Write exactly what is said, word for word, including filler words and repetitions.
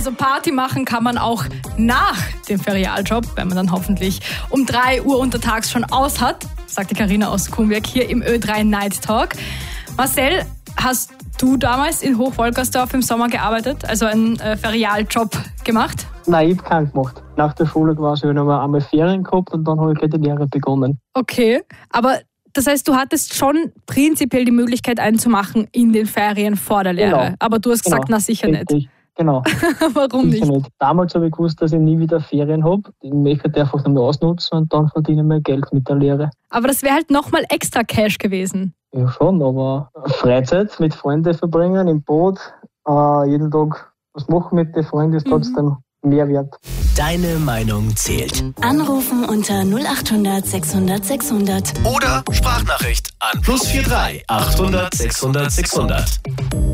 Also Party machen kann man auch nach dem Ferialjob, wenn man dann hoffentlich um drei Uhr untertags schon aus hat, sagte Carina aus Kumberg hier im Ö drei Night Talk. Marcel, hast du damals in Hochwolkersdorf im Sommer gearbeitet, also einen äh, Ferialjob gemacht? Nein, ich habe keinen gemacht. Nach der Schule quasi habe ich noch einmal Ferien gehabt und dann habe ich die Lehre begonnen. Okay, aber das heißt, du hattest schon prinzipiell die Möglichkeit, einen zu machen in den Ferien vor der Lehre. Genau. Aber du hast gesagt, genau. Na sicher Richtig. nicht. Genau. Warum sicher nicht? nicht? Damals habe ich gewusst, dass ich nie wieder Ferien habe. Ich möchte die einfach nochmal ausnutzen und dann verdiene ich mehr Geld mit der Lehre. Aber das wäre halt nochmal extra Cash gewesen. Ja schon, aber Freizeit mit Freunden verbringen, im Boot, äh, jeden Tag was machen mit den Freunden ist trotzdem mhm. mehr wert. Deine Meinung zählt. Anrufen unter null acht hundert sechshundert sechshundert. Oder Sprachnachricht an plus vier drei achthundert sechshundert sechshundert.